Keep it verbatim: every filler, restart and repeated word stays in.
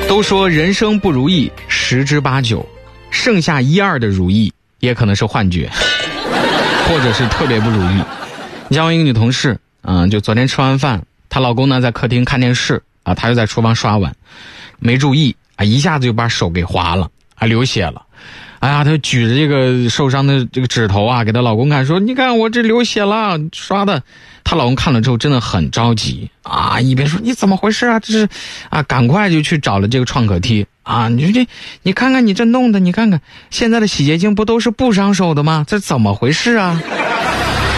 都说人生不如意十之八九，剩下一二的如意也可能是幻觉，或者是特别不如意。你像我一个女同事，嗯，就昨天吃完饭，她老公呢在客厅看电视啊，她就在厨房刷碗，没注意啊，一下子就把手给划了啊，流血了。哎呀，她举着这个受伤的这个指头啊，给她老公看，说：“你看我这流血了，刷的。”她老公看了之后真的很着急啊，一边说：“你怎么回事啊？这是啊，赶快就去找了这个创可贴啊！你说这，你看看你这弄的，你看看现在的洗洁精不都是不伤手的吗？这怎么回事啊？”